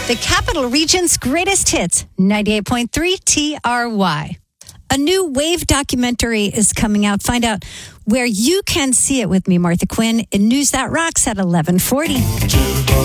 The Capital Region's greatest hits, 98.3 TRY. A new Wave documentary is coming out. Find out where you can see it with me, Martha Quinn, in News That Rocks at 11:40.